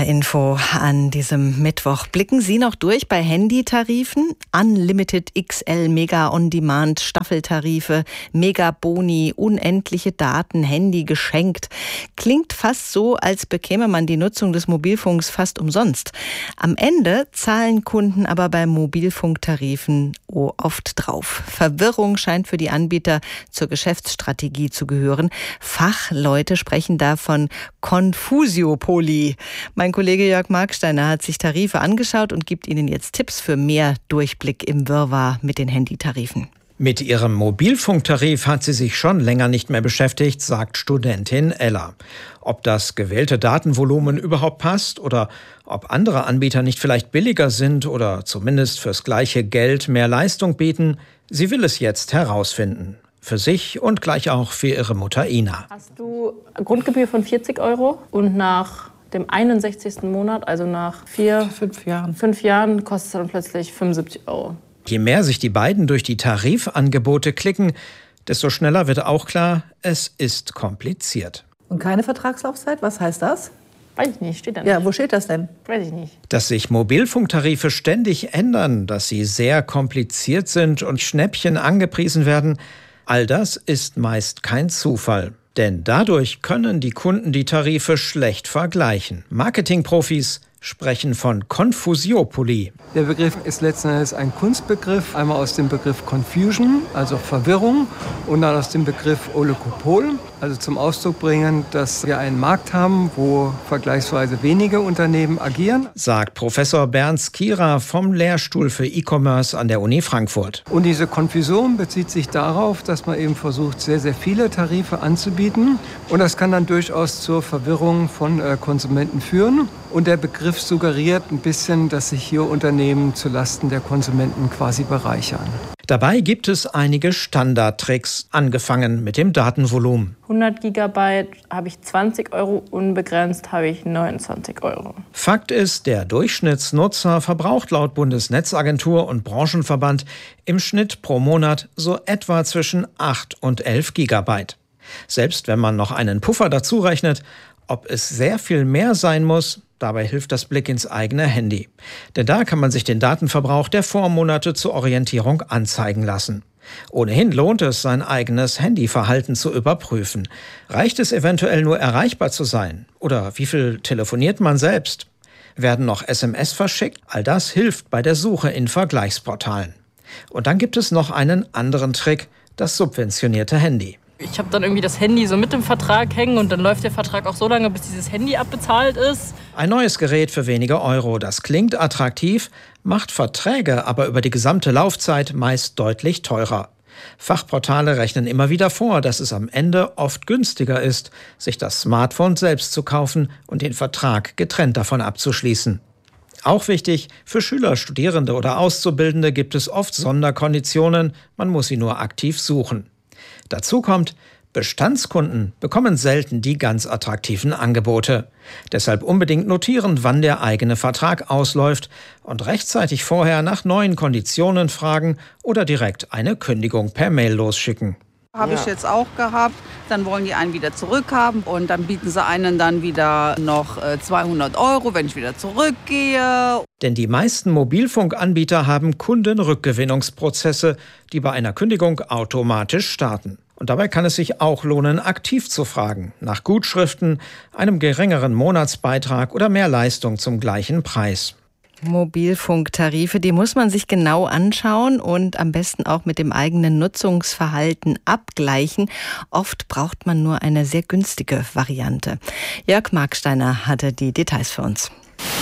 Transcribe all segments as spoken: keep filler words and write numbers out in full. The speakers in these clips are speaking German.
Info an diesem Mittwoch. Blicken Sie noch durch bei Handytarifen? Unlimited X L Mega On Demand Staffeltarife, Mega Boni, unendliche Daten, Handy geschenkt. Klingt fast so, als bekäme man die Nutzung des Mobilfunks fast umsonst. Am Ende zahlen Kunden aber bei Mobilfunktarifen oft drauf. Verwirrung scheint für die Anbieter zur Geschäftsstrategie zu gehören. Fachleute sprechen da von Confusiopoly. Mein Kollege Jörg Marksteiner hat sich Tarife angeschaut und gibt Ihnen jetzt Tipps für mehr Durchblick im Wirrwarr mit den Handytarifen. Mit ihrem Mobilfunktarif hat sie sich schon länger nicht mehr beschäftigt, sagt Studentin Ella. Ob das gewählte Datenvolumen überhaupt passt oder ob andere Anbieter nicht vielleicht billiger sind oder zumindest fürs gleiche Geld mehr Leistung bieten, sie will es jetzt herausfinden. Für sich und gleich auch für ihre Mutter Ina. Hast du Grundgebühr von vierzig Euro und nach dem einundsechzigsten Monat, also nach vier, fünf Jahren, fünf Jahren, kostet es dann plötzlich fünfundsiebzig Euro. Je mehr sich die beiden durch die Tarifangebote klicken, desto schneller wird auch klar, es ist kompliziert. Und keine Vertragslaufzeit? Was heißt das? Weiß ich nicht, steht da nicht. Ja, wo steht das denn? Weiß ich nicht. Dass sich Mobilfunktarife ständig ändern, dass sie sehr kompliziert sind und Schnäppchen angepriesen werden, all das ist meist kein Zufall. Denn dadurch können die Kunden die Tarife schlecht vergleichen. Marketingprofis sprechen von Confusiopoly. Der Begriff ist letzten Endes ein Kunstbegriff, einmal aus dem Begriff Confusion, also Verwirrung, und dann aus dem Begriff Oligopol, also zum Ausdruck bringen, dass wir einen Markt haben, wo vergleichsweise wenige Unternehmen agieren. Sagt Professor Bernd Skira vom Lehrstuhl für E-Commerce an der Uni Frankfurt. Und diese Konfusion bezieht sich darauf, dass man eben versucht, sehr, sehr viele Tarife anzubieten. Und das kann dann durchaus zur Verwirrung von äh, Konsumenten führen. Und der Begriff suggeriert ein bisschen, dass sich hier Unternehmen zulasten der Konsumenten quasi bereichern. Dabei gibt es einige Standardtricks, angefangen mit dem Datenvolumen. hundert Gigabyte habe ich zwanzig Euro, unbegrenzt habe ich neunundzwanzig Euro. Fakt ist, der Durchschnittsnutzer verbraucht laut Bundesnetzagentur und Branchenverband im Schnitt pro Monat so etwa zwischen acht und elf Gigabyte. Selbst wenn man noch einen Puffer dazu rechnet, ob es sehr viel mehr sein muss, dabei hilft das Blick ins eigene Handy. Denn da kann man sich den Datenverbrauch der Vormonate zur Orientierung anzeigen lassen. Ohnehin lohnt es, sein eigenes Handyverhalten zu überprüfen. Reicht es eventuell nur erreichbar zu sein? Oder wie viel telefoniert man selbst? Werden noch S M S verschickt? All das hilft bei der Suche in Vergleichsportalen. Und dann gibt es noch einen anderen Trick, das subventionierte Handy. Ich habe dann irgendwie das Handy so mit dem Vertrag hängen und dann läuft der Vertrag auch so lange, bis dieses Handy abbezahlt ist. Ein neues Gerät für wenige Euro. Das klingt attraktiv, macht Verträge aber über die gesamte Laufzeit meist deutlich teurer. Fachportale rechnen immer wieder vor, dass es am Ende oft günstiger ist, sich das Smartphone selbst zu kaufen und den Vertrag getrennt davon abzuschließen. Auch wichtig, für Schüler, Studierende oder Auszubildende gibt es oft Sonderkonditionen, man muss sie nur aktiv suchen. Dazu kommt, Bestandskunden bekommen selten die ganz attraktiven Angebote. Deshalb unbedingt notieren, wann der eigene Vertrag ausläuft und rechtzeitig vorher nach neuen Konditionen fragen oder direkt eine Kündigung per Mail losschicken. Habe ich jetzt auch gehabt. Dann wollen die einen wieder zurückhaben und dann bieten sie einen dann wieder noch zweihundert Euro, wenn ich wieder zurückgehe. Denn die meisten Mobilfunkanbieter haben Kundenrückgewinnungsprozesse, die bei einer Kündigung automatisch starten. Und dabei kann es sich auch lohnen, aktiv zu fragen, nach Gutschriften, einem geringeren Monatsbeitrag oder mehr Leistung zum gleichen Preis. Mobilfunktarife, die muss man sich genau anschauen und am besten auch mit dem eigenen Nutzungsverhalten abgleichen. Oft braucht man nur eine sehr günstige Variante. Jörg Marksteiner hatte die Details für uns.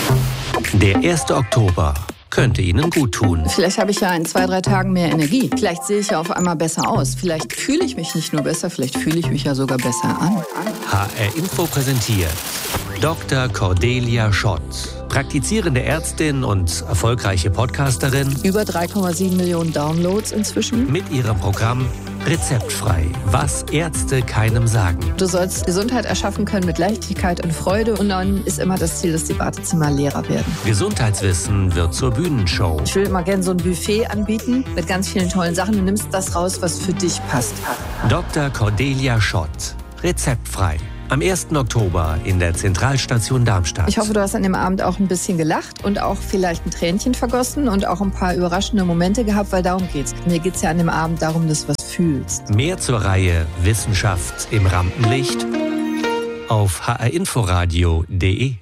Der erste Oktober könnte Ihnen gut tun. Vielleicht habe ich ja in zwei, drei Tagen mehr Energie. Vielleicht sehe ich ja auf einmal besser aus. Vielleicht fühle ich mich nicht nur besser, vielleicht fühle ich mich ja sogar besser an. H R Info präsentiert Doktor Cordelia Schott. Praktizierende Ärztin und erfolgreiche Podcasterin. Über drei Komma sieben Millionen Downloads inzwischen. Mit ihrem Programm Rezeptfrei, was Ärzte keinem sagen. Du sollst Gesundheit erschaffen können mit Leichtigkeit und Freude. Und dann ist immer das Ziel, dass die Wartezimmer leerer werden. Gesundheitswissen wird zur Bühnenshow. Ich will immer gerne so ein Buffet anbieten mit ganz vielen tollen Sachen. Du nimmst das raus, was für dich passt. Doktor Cordelia Schott. Rezeptfrei. Am ersten Oktober in der Zentralstation Darmstadt. Ich hoffe, du hast an dem Abend auch ein bisschen gelacht und auch vielleicht ein Tränchen vergossen und auch ein paar überraschende Momente gehabt, weil darum geht's. Mir geht's ja an dem Abend darum, dass du was fühlst. Mehr zur Reihe Wissenschaft im Rampenlicht auf h r inforadio punkt d e.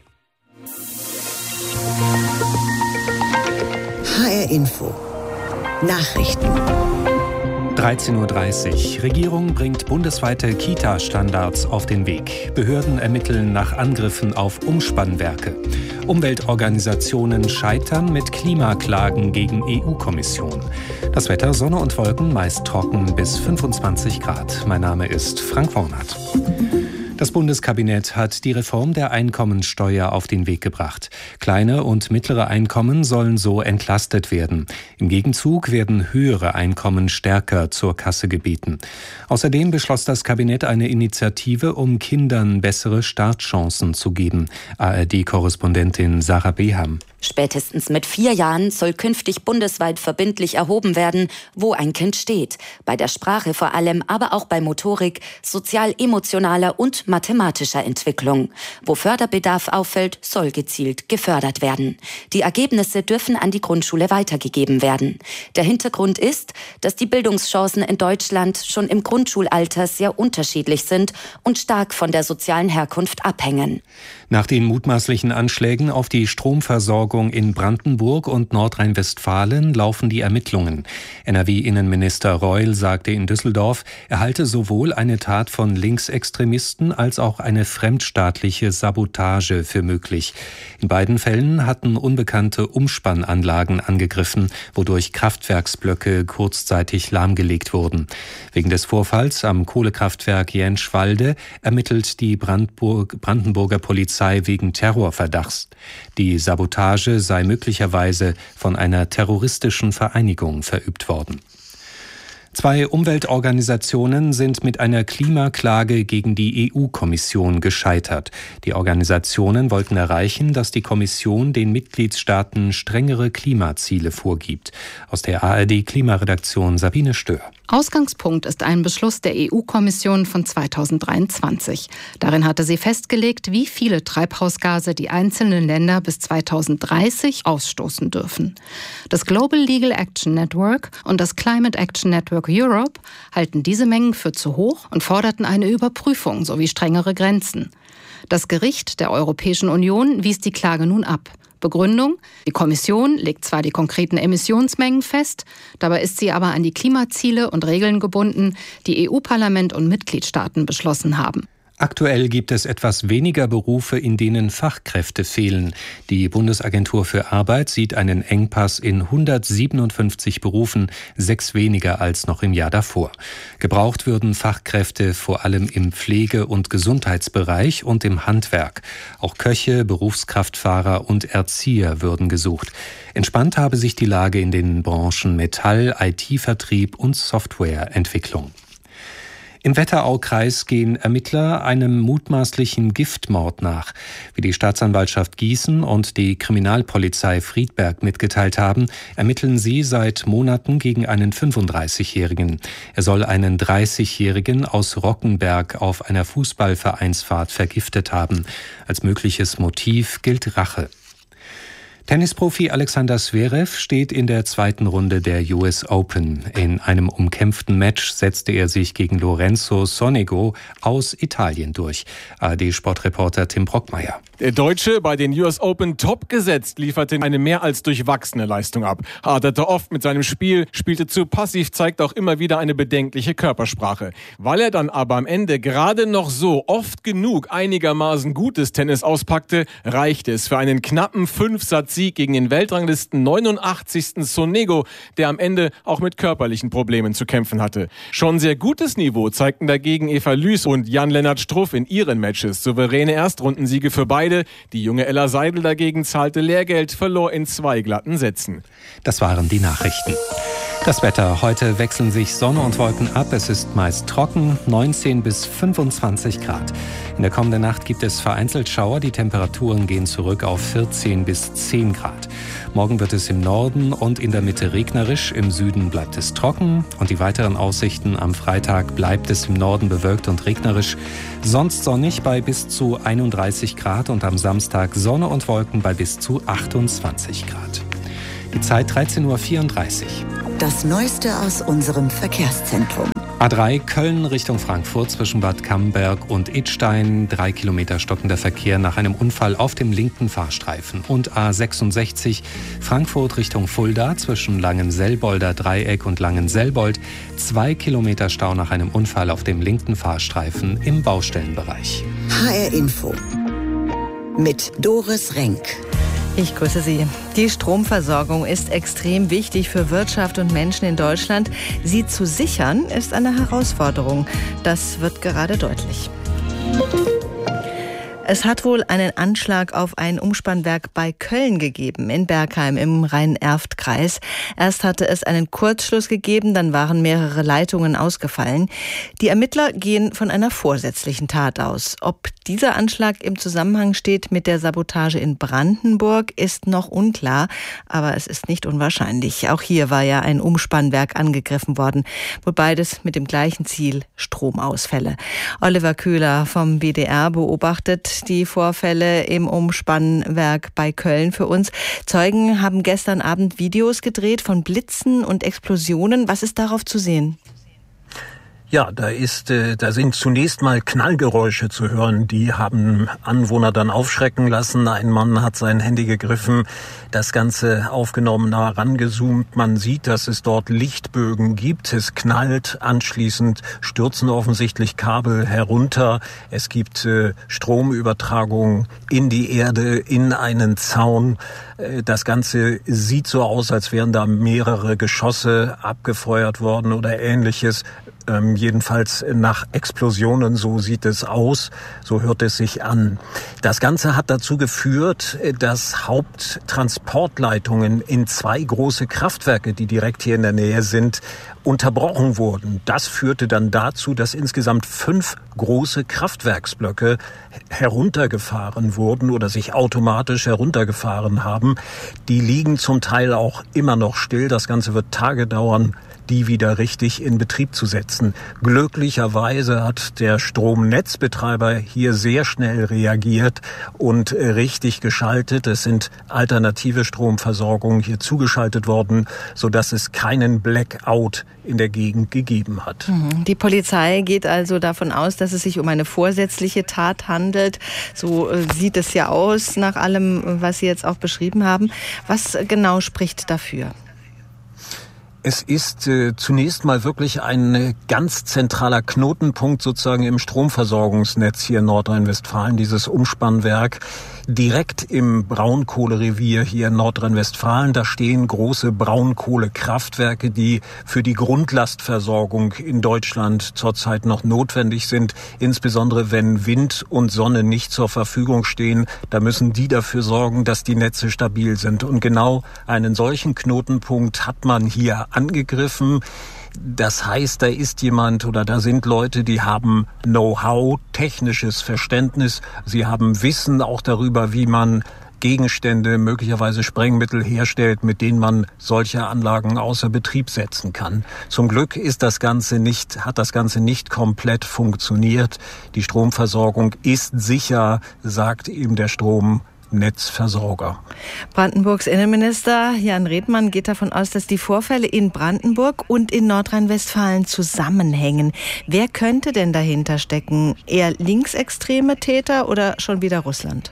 H R Info Nachrichten. dreizehn Uhr dreißig. Regierung bringt bundesweite Kita-Standards auf den Weg. Behörden ermitteln nach Angriffen auf Umspannwerke. Umweltorganisationen scheitern mit Klimaklagen gegen E U-Kommission. Das Wetter: Sonne und Wolken, meist trocken bis fünfundzwanzig Grad. Mein Name ist Frank Wornert. Das Bundeskabinett hat die Reform der Einkommensteuer auf den Weg gebracht. Kleine und mittlere Einkommen sollen so entlastet werden. Im Gegenzug werden höhere Einkommen stärker zur Kasse gebeten. Außerdem beschloss das Kabinett eine Initiative, um Kindern bessere Startchancen zu geben. A R D-Korrespondentin Sarah Beham. Spätestens mit vier Jahren soll künftig bundesweit verbindlich erhoben werden, wo ein Kind steht. Bei der Sprache vor allem, aber auch bei Motorik, sozial-emotionaler und mathematischer Entwicklung. Wo Förderbedarf auffällt, soll gezielt gefördert werden. Die Ergebnisse dürfen an die Grundschule weitergegeben werden. Der Hintergrund ist, dass die Bildungschancen in Deutschland schon im Grundschulalter sehr unterschiedlich sind und stark von der sozialen Herkunft abhängen. Nach den mutmaßlichen Anschlägen auf die Stromversorgung in Brandenburg und Nordrhein-Westfalen laufen die Ermittlungen. N R W-Innenminister Reul sagte in Düsseldorf, er halte sowohl eine Tat von Linksextremisten als auch eine fremdstaatliche Sabotage für möglich. In beiden Fällen hatten unbekannte Umspannanlagen angegriffen, wodurch Kraftwerksblöcke kurzzeitig lahmgelegt wurden. Wegen des Vorfalls am Kohlekraftwerk Jänschwalde ermittelt die Brandenburg, Brandenburger Polizei wegen Terrorverdachts. Die Sabotage sei möglicherweise von einer terroristischen Vereinigung verübt worden. Zwei Umweltorganisationen sind mit einer Klimaklage gegen die E U-Kommission gescheitert. Die Organisationen wollten erreichen, dass die Kommission den Mitgliedstaaten strengere Klimaziele vorgibt. Aus der A R D-Klimaredaktion Sabine Stör. Ausgangspunkt ist ein Beschluss der E U-Kommission von zweitausenddreiundzwanzig. Darin hatte sie festgelegt, wie viele Treibhausgase die einzelnen Länder bis zweitausenddreißig ausstoßen dürfen. Das Global Legal Action Network und das Climate Action Network Europe halten diese Mengen für zu hoch und forderten eine Überprüfung sowie strengere Grenzen. Das Gericht der Europäischen Union wies die Klage nun ab. Begründung: Die Kommission legt zwar die konkreten Emissionsmengen fest, dabei ist sie aber an die Klimaziele und Regeln gebunden, die E U-Parlament und Mitgliedstaaten beschlossen haben. Aktuell gibt es etwas weniger Berufe, in denen Fachkräfte fehlen. Die Bundesagentur für Arbeit sieht einen Engpass in hundertsiebenundfünfzig Berufen, sechs weniger als noch im Jahr davor. Gebraucht würden Fachkräfte vor allem im Pflege- und Gesundheitsbereich und im Handwerk. Auch Köche, Berufskraftfahrer und Erzieher würden gesucht. Entspannt habe sich die Lage in den Branchen Metall, I T-Vertrieb und Softwareentwicklung. Im Wetteraukreis gehen Ermittler einem mutmaßlichen Giftmord nach. Wie die Staatsanwaltschaft Gießen und die Kriminalpolizei Friedberg mitgeteilt haben, ermitteln sie seit Monaten gegen einen fünfunddreißigjährigen. Er soll einen dreißigjährigen aus Rockenberg auf einer Fußballvereinsfahrt vergiftet haben. Als mögliches Motiv gilt Rache. Tennisprofi Alexander Zverev steht in der zweiten Runde der U S Open. In einem umkämpften Match setzte er sich gegen Lorenzo Sonego aus Italien durch. A R D-Sportreporter Tim Brockmeier. Der Deutsche, bei den U S Open top gesetzt, lieferte eine mehr als durchwachsene Leistung ab. Haderte oft mit seinem Spiel, spielte zu passiv, zeigt auch immer wieder eine bedenkliche Körpersprache. Weil er dann aber am Ende gerade noch so oft genug einigermaßen gutes Tennis auspackte, reichte es für einen knappen Fünfsatz Sieg gegen den Weltranglisten neunundachtzigsten Sonego, der am Ende auch mit körperlichen Problemen zu kämpfen hatte. Schon sehr gutes Niveau zeigten dagegen Eva Lüß und Jan-Lennart Struff in ihren Matches. Souveräne Erstrundensiege für beide. Die junge Ella Seidel dagegen zahlte Lehrgeld, verlor in zwei glatten Sätzen. Das waren die Nachrichten. Das Wetter. Heute wechseln sich Sonne und Wolken ab. Es ist meist trocken, neunzehn bis fünfundzwanzig Grad. In der kommenden Nacht gibt es vereinzelt Schauer. Die Temperaturen gehen zurück auf vierzehn bis zehn Grad. Morgen wird es im Norden und in der Mitte regnerisch. Im Süden bleibt es trocken. Und die weiteren Aussichten: am Freitag bleibt es im Norden bewölkt und regnerisch. Sonst sonnig bei bis zu einunddreißig Grad und am Samstag Sonne und Wolken bei bis zu achtundzwanzig Grad. Die Zeit dreizehn Uhr vierunddreißig. Das Neueste aus unserem Verkehrszentrum. A drei Köln Richtung Frankfurt zwischen Bad Camberg und Idstein. Drei Kilometer stockender Verkehr nach einem Unfall auf dem linken Fahrstreifen. Und A sechsundsechzig Frankfurt Richtung Fulda zwischen Langenselbolder Dreieck und Langenselbold. Zwei Kilometer Stau nach einem Unfall auf dem linken Fahrstreifen im Baustellenbereich. H R Info mit Doris Renk. Ich grüße Sie. Die Stromversorgung ist extrem wichtig für Wirtschaft und Menschen in Deutschland. Sie zu sichern ist eine Herausforderung. Das wird gerade deutlich. Es hat wohl einen Anschlag auf ein Umspannwerk bei Köln gegeben, in Bergheim im Rhein-Erft-Kreis. Erst hatte es einen Kurzschluss gegeben, dann waren mehrere Leitungen ausgefallen. Die Ermittler gehen von einer vorsätzlichen Tat aus. Ob dieser Anschlag im Zusammenhang steht mit der Sabotage in Brandenburg, ist noch unklar, aber es ist nicht unwahrscheinlich. Auch hier war ja ein Umspannwerk angegriffen worden, wohl beides mit dem gleichen Ziel: Stromausfälle. Oliver Köhler vom W D R beobachtet die Vorfälle im Umspannwerk bei Köln für uns. Zeugen haben gestern Abend Videos gedreht von Blitzen und Explosionen. Was ist darauf zu sehen? Ja, da ist, äh, da sind zunächst mal Knallgeräusche zu hören. Die haben Anwohner dann aufschrecken lassen. Ein Mann hat sein Handy gegriffen, das Ganze aufgenommen, nah rangezoomt. Man sieht, dass es dort Lichtbögen gibt. Es knallt. Anschließend stürzen offensichtlich Kabel herunter. Es gibt äh, Stromübertragung in die Erde, in einen Zaun. Äh, das Ganze sieht so aus, als wären da mehrere Geschosse abgefeuert worden oder Ähnliches. Ähm, jedenfalls nach Explosionen, so sieht es aus, so hört es sich an. Das Ganze hat dazu geführt, dass Haupttransportleitungen in zwei große Kraftwerke, die direkt hier in der Nähe sind, unterbrochen wurden. Das führte dann dazu, dass insgesamt fünf große Kraftwerksblöcke heruntergefahren wurden oder sich automatisch heruntergefahren haben. Die liegen zum Teil auch immer noch still. Das Ganze wird Tage dauern, die wieder richtig in Betrieb zu setzen. Glücklicherweise hat der Stromnetzbetreiber hier sehr schnell reagiert und richtig geschaltet. Es sind alternative Stromversorgungen hier zugeschaltet worden, sodass es keinen Blackout in der Gegend gegeben hat. Die Polizei geht also davon aus, dass es sich um eine vorsätzliche Tat handelt. So sieht es ja aus, nach allem, was Sie jetzt auch beschrieben haben. Was genau spricht dafür? Es ist äh, zunächst mal wirklich ein ganz zentraler Knotenpunkt sozusagen im Stromversorgungsnetz hier in Nordrhein-Westfalen, dieses Umspannwerk. Direkt im Braunkohlerevier hier in Nordrhein-Westfalen, da stehen große Braunkohlekraftwerke, die für die Grundlastversorgung in Deutschland zurzeit noch notwendig sind. Insbesondere wenn Wind und Sonne nicht zur Verfügung stehen, da müssen die dafür sorgen, dass die Netze stabil sind. Und genau einen solchen Knotenpunkt hat man hier angegriffen. Das heißt, da ist jemand oder da sind Leute, die haben Know-how, technisches Verständnis. Sie haben Wissen auch darüber, wie man Gegenstände, möglicherweise Sprengmittel herstellt, mit denen man solche Anlagen außer Betrieb setzen kann. Zum Glück ist das Ganze nicht, hat das Ganze nicht komplett funktioniert. Die Stromversorgung ist sicher, sagt eben der Strom. Netzversorger. Brandenburgs Innenminister Jan Redmann geht davon aus, dass die Vorfälle in Brandenburg und in Nordrhein-Westfalen zusammenhängen. Wer könnte denn dahinter stecken? Eher linksextreme Täter oder schon wieder Russland?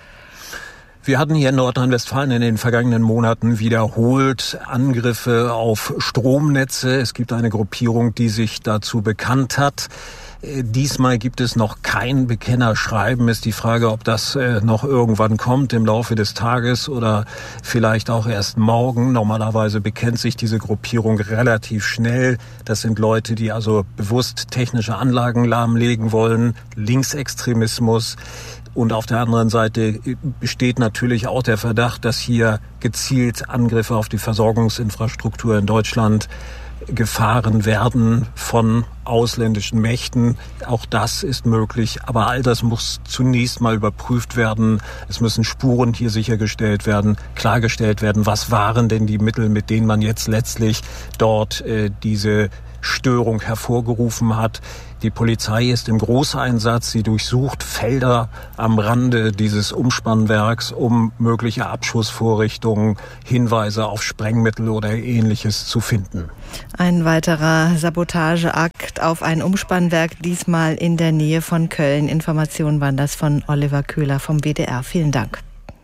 Wir hatten hier in Nordrhein-Westfalen in den vergangenen Monaten wiederholt Angriffe auf Stromnetze. Es gibt eine Gruppierung, die sich dazu bekannt hat. Diesmal gibt es noch kein Bekennerschreiben. Ist die Frage, ob das äh, noch irgendwann kommt im Laufe des Tages oder vielleicht auch erst morgen. Normalerweise bekennt sich diese Gruppierung relativ schnell. Das sind Leute, die also bewusst technische Anlagen lahmlegen wollen, Linksextremismus. Und auf der anderen Seite besteht natürlich auch der Verdacht, dass hier gezielt Angriffe auf die Versorgungsinfrastruktur in Deutschland gefahren werden von ausländischen Mächten. Auch das ist möglich, aber all das muss zunächst mal überprüft werden. Es müssen Spuren hier sichergestellt werden, klargestellt werden, was waren denn die Mittel, mit denen man jetzt letztlich dort äh, diese Störung hervorgerufen hat. Die Polizei ist im Großeinsatz. Sie durchsucht Felder am Rande dieses Umspannwerks, um mögliche Abschussvorrichtungen, Hinweise auf Sprengmittel oder Ähnliches zu finden. Ein weiterer Sabotageakt auf ein Umspannwerk, diesmal in der Nähe von Köln. Informationen waren das von Oliver Köhler vom W D R. Vielen Dank.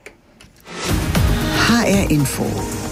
H R Info.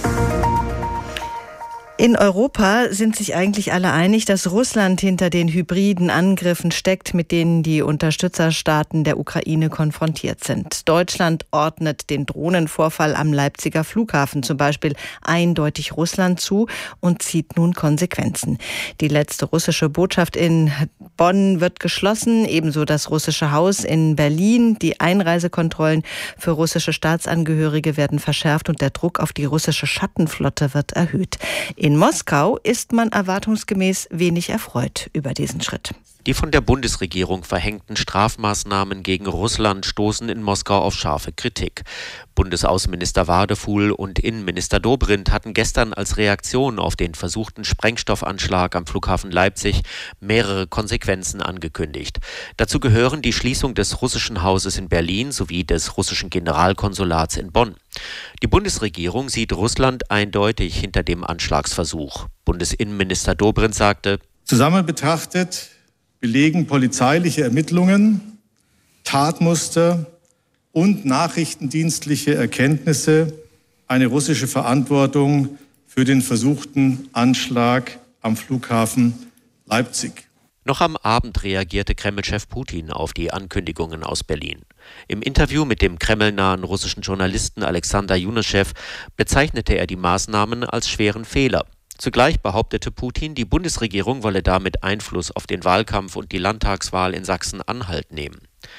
In Europa sind sich eigentlich alle einig, dass Russland hinter den hybriden Angriffen steckt, mit denen die Unterstützerstaaten der Ukraine konfrontiert sind. Deutschland ordnet den Drohnenvorfall am Leipziger Flughafen zum Beispiel eindeutig Russland zu und zieht nun Konsequenzen. Die letzte russische Botschaft in Bonn wird geschlossen, ebenso das russische Haus in Berlin. Die Einreisekontrollen für russische Staatsangehörige werden verschärft und der Druck auf die russische Schattenflotte wird erhöht. In Moskau ist man erwartungsgemäß wenig erfreut über diesen Schritt. Die von der Bundesregierung verhängten Strafmaßnahmen gegen Russland stoßen in Moskau auf scharfe Kritik. Bundesaußenminister Wadefuhl und Innenminister Dobrindt hatten gestern als Reaktion auf den versuchten Sprengstoffanschlag am Flughafen Leipzig mehrere Konsequenzen angekündigt. Dazu gehören die Schließung des russischen Hauses in Berlin sowie des russischen Generalkonsulats in Bonn. Die Bundesregierung sieht Russland eindeutig hinter dem Anschlagsversuch. Bundesinnenminister Dobrindt sagte: Zusammen betrachtet belegen polizeiliche Ermittlungen, Tatmuster und nachrichtendienstliche Erkenntnisse eine russische Verantwortung für den versuchten Anschlag am Flughafen Leipzig. Noch am Abend reagierte Kreml-Chef Putin auf die Ankündigungen aus Berlin. Im Interview mit dem kremlnahen russischen Journalisten Alexander Juneschew bezeichnete er die Maßnahmen als schweren Fehler. Zugleich behauptete Putin, die Bundesregierung wolle damit Einfluss auf den Wahlkampf und die Landtagswahl in Sachsen-Anhalt nehmen.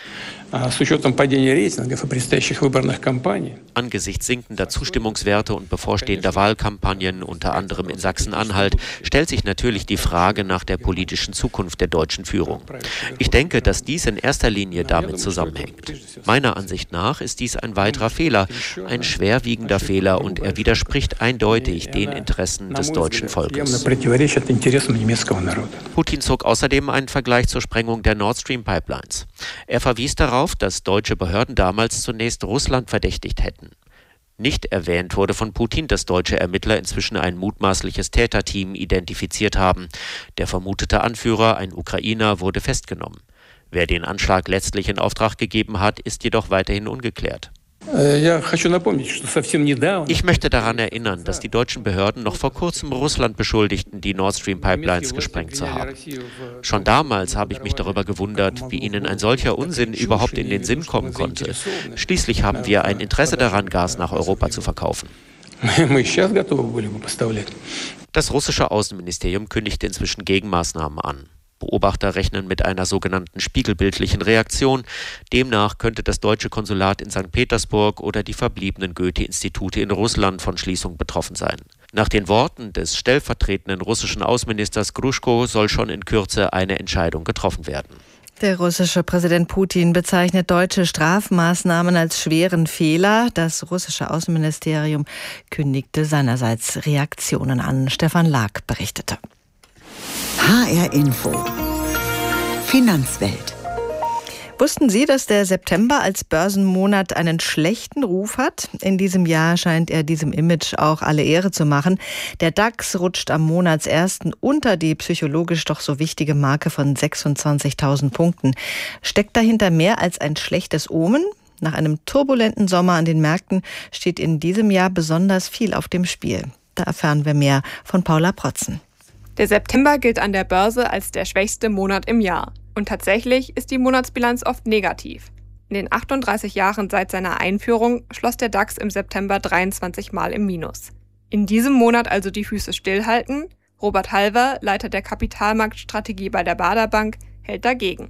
Angesichts sinkender Zustimmungswerte und bevorstehender Wahlkampagnen, unter anderem in Sachsen-Anhalt, stellt sich natürlich die Frage nach der politischen Zukunft der deutschen Führung. Ich denke, dass dies in erster Linie damit zusammenhängt. Meiner Ansicht nach ist dies ein weiterer Fehler, ein schwerwiegender Fehler, und er widerspricht eindeutig den Interessen des deutschen Volkes. Putin zog außerdem einen Vergleich zur Sprengung der Nord Stream Pipelines. Er verwies darauf, dass deutsche Behörden damals zunächst Russland verdächtigt hätten. Nicht erwähnt wurde von Putin, dass deutsche Ermittler inzwischen ein mutmaßliches Täterteam identifiziert haben. Der vermutete Anführer, ein Ukrainer, wurde festgenommen. Wer den Anschlag letztlich in Auftrag gegeben hat, ist jedoch weiterhin ungeklärt. Ich möchte daran erinnern, dass die deutschen Behörden noch vor kurzem Russland beschuldigten, die Nord Stream Pipelines gesprengt zu haben. Schon damals habe ich mich darüber gewundert, wie ihnen ein solcher Unsinn überhaupt in den Sinn kommen konnte. Schließlich haben wir ein Interesse daran, Gas nach Europa zu verkaufen. Das russische Außenministerium kündigte inzwischen Gegenmaßnahmen an. Beobachter rechnen mit einer sogenannten spiegelbildlichen Reaktion. Demnach könnte das deutsche Konsulat in Sankt Petersburg oder die verbliebenen Goethe-Institute in Russland von Schließung betroffen sein. Nach den Worten des stellvertretenden russischen Außenministers Gruschko soll schon in Kürze eine Entscheidung getroffen werden. Der russische Präsident Putin bezeichnet deutsche Strafmaßnahmen als schweren Fehler. Das russische Außenministerium kündigte seinerseits Reaktionen an. Stefan Lag berichtete. H R Info. Finanzwelt. Wussten Sie, dass der September als Börsenmonat einen schlechten Ruf hat? In diesem Jahr scheint er diesem Image auch alle Ehre zu machen. Der DAX rutscht am Monatsersten unter die psychologisch doch so wichtige Marke von sechsundzwanzigtausend Punkten. Steckt dahinter mehr als ein schlechtes Omen? Nach einem turbulenten Sommer an den Märkten steht in diesem Jahr besonders viel auf dem Spiel. Da erfahren wir mehr von Paula Protzen. Der September gilt an der Börse als der schwächste Monat im Jahr. Und tatsächlich ist die Monatsbilanz oft negativ. In den achtunddreißig Jahren seit seiner Einführung schloss der DAX im September dreiundzwanzig Mal im Minus. In diesem Monat also die Füße stillhalten? Robert Halver, Leiter der Kapitalmarktstrategie bei der Baader Bank, hält dagegen.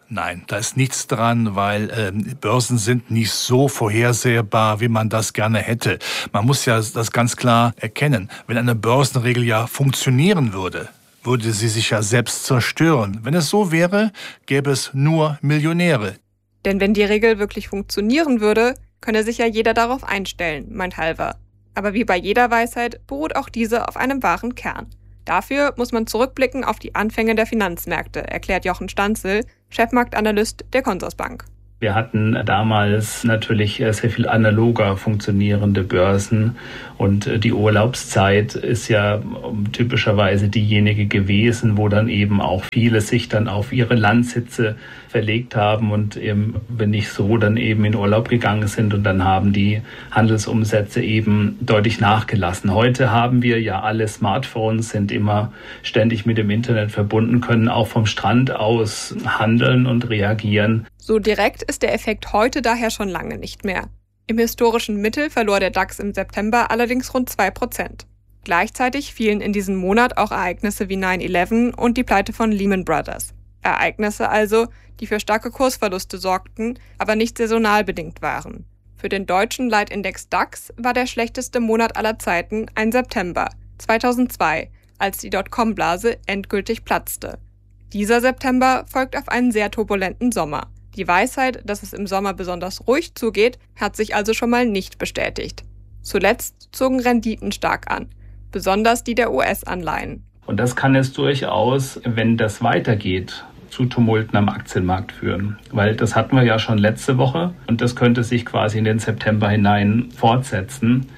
Nein, da ist nichts dran, weil äh, Börsen sind nicht so vorhersehbar, wie man das gerne hätte. Man muss ja das ganz klar erkennen. Wenn eine Börsenregel ja funktionieren würde, würde sie sich ja selbst zerstören. Wenn es so wäre, gäbe es nur Millionäre. Denn wenn die Regel wirklich funktionieren würde, könne sich ja jeder darauf einstellen, meint Halver. Aber wie bei jeder Weisheit beruht auch diese auf einem wahren Kern. Dafür muss man zurückblicken auf die Anfänge der Finanzmärkte, erklärt Jochen Stanzel, Chefmarktanalyst der Consorsbank. Wir hatten damals natürlich sehr viel analoger funktionierende Börsen und die Urlaubszeit ist ja typischerweise diejenige gewesen, wo dann eben auch viele sich dann auf ihre Landsitze verlegt haben und eben, wenn nicht so, dann eben in Urlaub gegangen sind und dann haben die Handelsumsätze eben deutlich nachgelassen. Heute haben wir ja alle Smartphones, sind immer ständig mit dem Internet verbunden, können auch vom Strand aus handeln und reagieren. So direkt ist der Effekt heute daher schon lange nicht mehr. Im historischen Mittel verlor der DAX im September allerdings rund zwei Prozent. Gleichzeitig fielen in diesem Monat auch Ereignisse wie nine eleven und die Pleite von Lehman Brothers. Ereignisse also, die für starke Kursverluste sorgten, aber nicht saisonal bedingt waren. Für den deutschen Leitindex DAX war der schlechteste Monat aller Zeiten ein September zweitausendzwei, als die Dotcom-Blase endgültig platzte. Dieser September folgt auf einen sehr turbulenten Sommer. Die Weisheit, dass es im Sommer besonders ruhig zugeht, hat sich also schon mal nicht bestätigt. Zuletzt zogen Renditen stark an, besonders die der U S-Anleihen. Und das kann es durchaus, wenn das weitergeht, zu Tumulten am Aktienmarkt führen. Weil das hatten wir ja schon letzte Woche und das könnte sich quasi in den September hinein fortsetzen,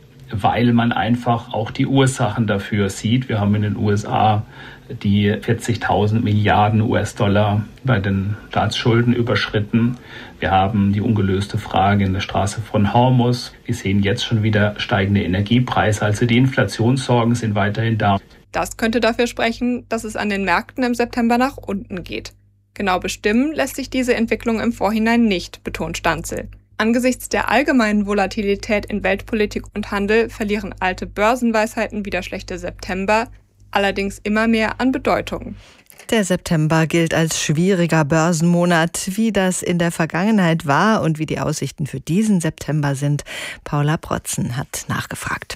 weil man einfach auch die Ursachen dafür sieht. Wir haben in den U S A die vierzigtausend Milliarden U S-Dollar bei den Staatsschulden überschritten. Wir haben die ungelöste Frage in der Straße von Hormuz. Wir sehen jetzt schon wieder steigende Energiepreise. Also die Inflationssorgen sind weiterhin da. Das könnte dafür sprechen, dass es an den Märkten im September nach unten geht. Genau bestimmen lässt sich diese Entwicklung im Vorhinein nicht, betont Stanzel. Angesichts der allgemeinen Volatilität in Weltpolitik und Handel verlieren alte Börsenweisheiten wie der schlechte September allerdings immer mehr an Bedeutung. Der September gilt als schwieriger Börsenmonat. Wie das in der Vergangenheit war und wie die Aussichten für diesen September sind, Paula Protzen hat nachgefragt.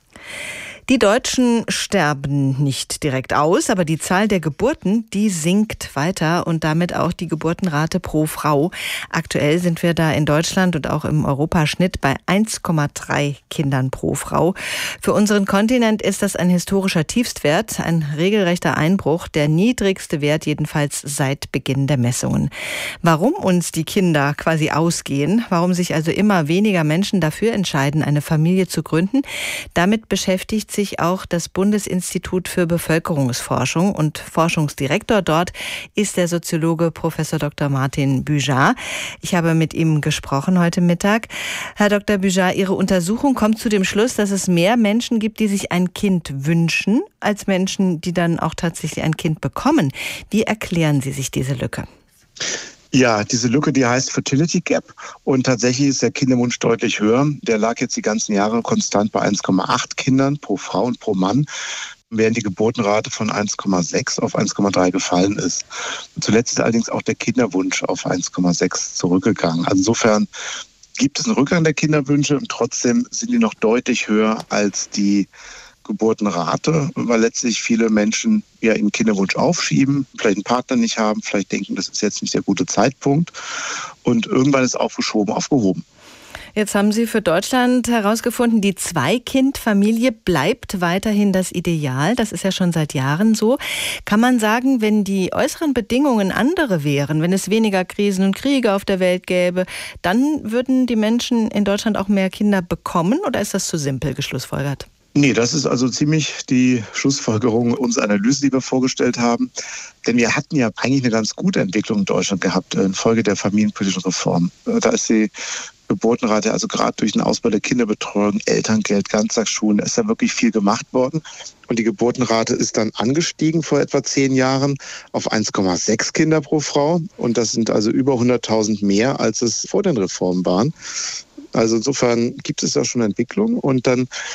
Die Deutschen sterben nicht direkt aus, aber die Zahl der Geburten, die sinkt weiter und damit auch die Geburtenrate pro Frau. Aktuell sind wir da in Deutschland und auch im Europaschnitt bei eins Komma drei Kindern pro Frau. Für unseren Kontinent ist das ein historischer Tiefstwert, ein regelrechter Einbruch, der niedrigste Wert jedenfalls seit Beginn der Messungen. Warum uns die Kinder quasi ausgehen, warum sich also immer weniger Menschen dafür entscheiden, eine Familie zu gründen, damit beschäftigt sich auch das Bundesinstitut für Bevölkerungsforschung und Forschungsdirektor dort ist der Soziologe Professor Doktor Martin Büjar. Ich habe mit ihm gesprochen heute Mittag. Herr Doktor Büjar, Ihre Untersuchung kommt zu dem Schluss, dass es mehr Menschen gibt, die sich ein Kind wünschen, als Menschen, die dann auch tatsächlich ein Kind bekommen. Wie erklären Sie sich diese Lücke? Ja, diese Lücke, die heißt Fertility Gap und tatsächlich ist der Kinderwunsch deutlich höher. Der lag jetzt die ganzen Jahre konstant bei eins Komma acht Kindern pro Frau und pro Mann, während die Geburtenrate von eins Komma sechs auf eins Komma drei gefallen ist. Zuletzt ist allerdings auch der Kinderwunsch auf eins Komma sechs zurückgegangen. Also insofern gibt es einen Rückgang der Kinderwünsche und trotzdem sind die noch deutlich höher als die Geburtenrate, weil letztlich viele Menschen ja ihren Kinderwunsch aufschieben, vielleicht einen Partner nicht haben, vielleicht denken, das ist jetzt nicht der gute Zeitpunkt und irgendwann ist aufgeschoben, aufgehoben. Jetzt haben Sie für Deutschland herausgefunden, die Zwei-Kind-Familie bleibt weiterhin das Ideal. Das ist ja schon seit Jahren so. Kann man sagen, wenn die äußeren Bedingungen andere wären, wenn es weniger Krisen und Kriege auf der Welt gäbe, dann würden die Menschen in Deutschland auch mehr Kinder bekommen oder ist das zu simpel geschlussfolgert? Nee, das ist also ziemlich die Schlussfolgerung unserer Analyse, die wir vorgestellt haben. Denn wir hatten ja eigentlich eine ganz gute Entwicklung in Deutschland gehabt, infolge der familienpolitischen Reform. Da ist die Geburtenrate, also gerade durch den Ausbau der Kinderbetreuung, Elterngeld, Ganztagsschulen, ist da wirklich viel gemacht worden. Und die Geburtenrate ist dann angestiegen vor etwa zehn Jahren auf eins Komma sechs Kinder pro Frau. Und das sind also über hunderttausend mehr, als es vor den Reformen waren. Also insofern gibt es da schon Entwicklung. Und dann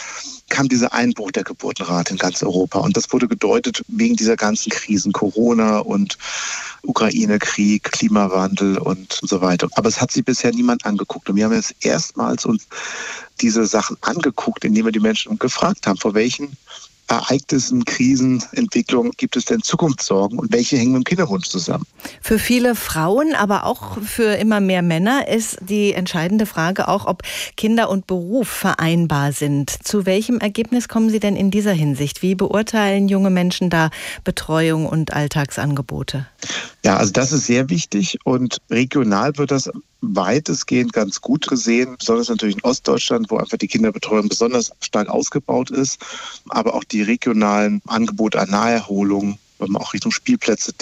kam dieser Einbruch der Geburtenrate in ganz Europa. Und das wurde gedeutet wegen dieser ganzen Krisen, Corona und Ukraine-Krieg, Klimawandel und so weiter. Aber es hat sich bisher niemand angeguckt. Und wir haben jetzt erstmals uns diese Sachen angeguckt, indem wir die Menschen gefragt haben, vor welchen Ereignissen, Krisen, Entwicklungen gibt es denn Zukunftssorgen und welche hängen mit dem Kinderwunsch zusammen? Für viele Frauen, aber auch für immer mehr Männer ist die entscheidende Frage auch, ob Kinder und Beruf vereinbar sind. Zu welchem Ergebnis kommen Sie denn in dieser Hinsicht? Wie beurteilen junge Menschen da Betreuung und Alltagsangebote? Ja, also das ist sehr wichtig und regional wird das weitestgehend ganz gut gesehen, besonders natürlich in Ostdeutschland, wo einfach die Kinderbetreuung besonders stark ausgebaut ist, aber auch die regionalen Angebote an Naherholung, auch Richtung Spielplätze